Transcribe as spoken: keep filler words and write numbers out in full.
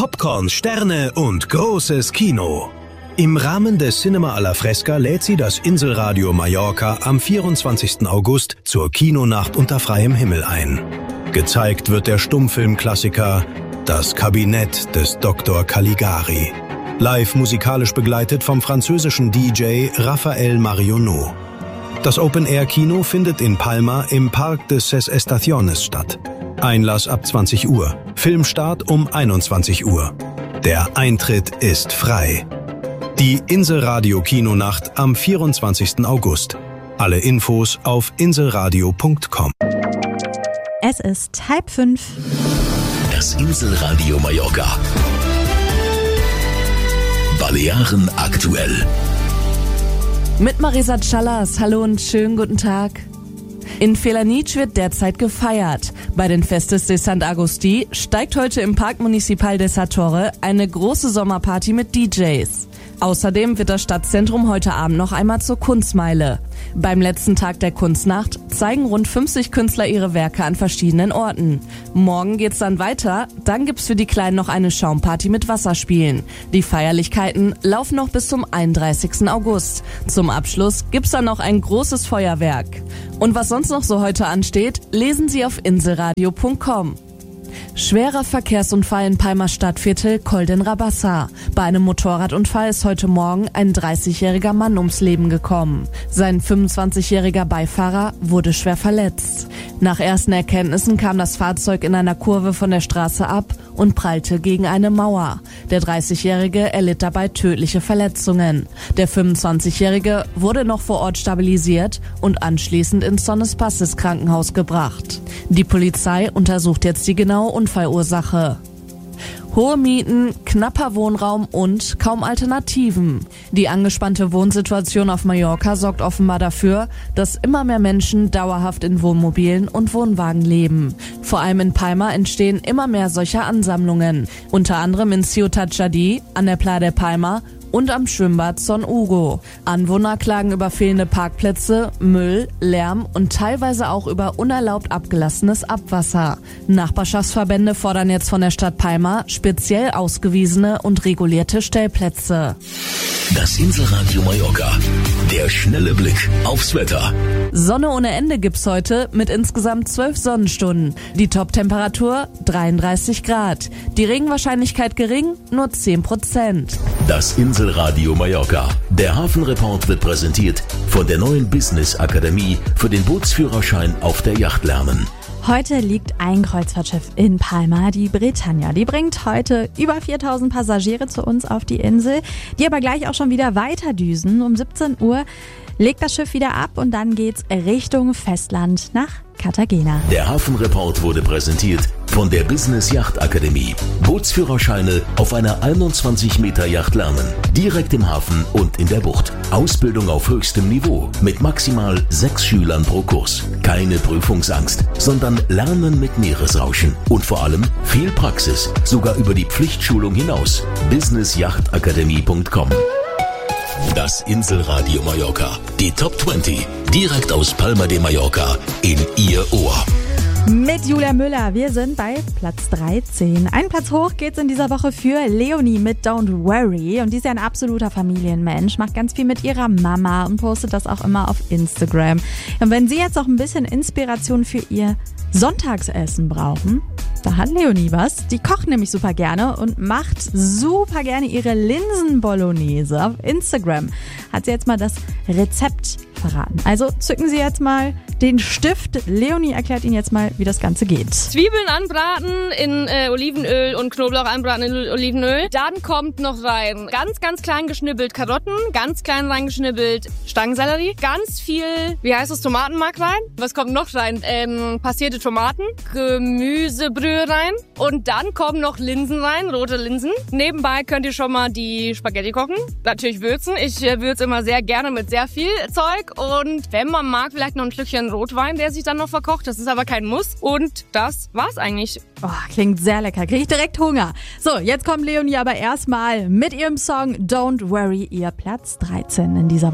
Popcorn, Sterne und großes Kino. Im Rahmen des Cinema alla Fresca lädt sie das Inselradio Mallorca am vierundzwanzigsten August zur Kinonacht unter freiem Himmel ein. Gezeigt wird der Stummfilmklassiker Das Kabinett des Doktor Caligari. Live musikalisch begleitet vom französischen D J Raphael Marionneau. Das Open-Air-Kino findet in Palma im Parque de Ses Estaciones statt. Einlass ab zwanzig Uhr. Filmstart um einundzwanzig Uhr. Der Eintritt ist frei. Die Inselradio-Kinonacht am vierundzwanzigsten August. Alle Infos auf inselradio punkt com. Es ist halb fünf. Das Inselradio Mallorca. Balearen aktuell. Mit Marisa Callas. Hallo und schönen guten Tag. In Felanitx wird derzeit gefeiert. Bei den Festes de Sant Agustí steigt heute im Parc Municipal de Sa Torre eine große Sommerparty mit D Js. Außerdem wird das Stadtzentrum heute Abend noch einmal zur Kunstmeile. Beim letzten Tag der Kunstnacht zeigen rund fünfzig Künstler ihre Werke an verschiedenen Orten. Morgen geht's dann weiter, dann gibt's für die Kleinen noch eine Schaumparty mit Wasserspielen. Die Feierlichkeiten laufen noch bis zum einunddreißigsten August. Zum Abschluss gibt's dann noch ein großes Feuerwerk. Und was sonst noch so heute ansteht, lesen Sie auf inselradio punkt com. Schwerer Verkehrsunfall in Palma Stadtviertel Col den Rabassa. Bei einem Motorradunfall ist heute Morgen ein dreißigjähriger Mann ums Leben gekommen. Sein fünfundzwanzigjähriger Beifahrer wurde schwer verletzt. Nach ersten Erkenntnissen kam das Fahrzeug in einer Kurve von der Straße ab und prallte gegen eine Mauer. Der dreißigjährige erlitt dabei tödliche Verletzungen. Der fünfundzwanzigjährige wurde noch vor Ort stabilisiert und anschließend ins Son Espaces Krankenhaus gebracht. Die Polizei untersucht jetzt die genaue Unfallursache. Hohe Mieten, knapper Wohnraum und kaum Alternativen. Die angespannte Wohnsituation auf Mallorca sorgt offenbar dafür, dass immer mehr Menschen dauerhaft in Wohnmobilen und Wohnwagen leben. Vor allem in Palma entstehen immer mehr solcher Ansammlungen. Unter anderem in Ciutat Jadi, an der Playa de Palma und am Schwimmbad Son Hugo. Anwohner klagen über fehlende Parkplätze, Müll, Lärm und teilweise auch über unerlaubt abgelassenes Abwasser. Nachbarschaftsverbände fordern jetzt von der Stadt Palma speziell ausgewiesene und regulierte Stellplätze. Das Inselradio Mallorca. Der schnelle Blick aufs Wetter. Sonne ohne Ende gibt's heute mit insgesamt zwölf Sonnenstunden. Die Top-Temperatur dreiunddreißig Grad. Die Regenwahrscheinlichkeit gering, nur zehn Prozent. Das Inselradio Mallorca. Der Hafenreport wird präsentiert von der neuen Business Akademie für den Bootsführerschein auf der Yacht lernen. Heute liegt ein Kreuzfahrtschiff in Palma, die Britannia. Die bringt heute über viertausend Passagiere zu uns auf die Insel, die aber gleich auch schon wieder weiterdüsen. Um siebzehn Uhr legt das Schiff wieder ab und dann geht's Richtung Festland nach Cartagena. Der Hafenreport wurde präsentiert von der Business Yacht Akademie. Bootsführerscheine auf einer einundzwanzig Meter Yacht lernen. Direkt im Hafen und in der Bucht. Ausbildung auf höchstem Niveau mit maximal sechs Schülern pro Kurs. Keine Prüfungsangst, sondern Lernen mit Meeresrauschen. Und vor allem viel Praxis, sogar über die Pflichtschulung hinaus. business yacht akademie punkt com. Das Inselradio Mallorca. Die Top zwanzig. Direkt aus Palma de Mallorca in Ihr Ohr. Mit Julia Müller. Wir sind bei Platz dreizehn. Ein Platz hoch geht's in dieser Woche für Leonie mit Don't Worry. Und die ist ja ein absoluter Familienmensch, macht ganz viel mit ihrer Mama und postet das auch immer auf Instagram. Und wenn Sie jetzt noch ein bisschen Inspiration für Ihr Sonntagsessen brauchen, da hat Leonie was. Die kocht nämlich super gerne und macht super gerne ihre Linsen-Bolognese. Auf Instagram hat sie jetzt mal das Rezept verraten. Also zücken Sie jetzt mal den Stift. Leonie erklärt Ihnen jetzt mal, wie das Ganze geht. Zwiebeln anbraten in äh, Olivenöl und Knoblauch anbraten in Olivenöl. Dann kommt noch rein ganz, ganz klein geschnibbelt Karotten, ganz klein reingeschnibbelt Stangensellerie, ganz viel, wie heißt es, Tomatenmark rein. Was kommt noch rein? Ähm, passierte Tomaten, Gemüsebrühe rein und dann kommen noch Linsen rein, rote Linsen. Nebenbei könnt ihr schon mal die Spaghetti kochen, natürlich würzen. Ich äh, würze immer sehr gerne mit sehr viel Zeug und wenn man mag, vielleicht noch ein Stückchen Rotwein, der sich dann noch verkocht. Das ist aber kein Muss. Und das war's eigentlich. Oh, klingt sehr lecker. Krieg ich direkt Hunger. So, jetzt kommt Leonie aber erstmal mit ihrem Song Don't Worry, ihr Platz dreizehn in dieser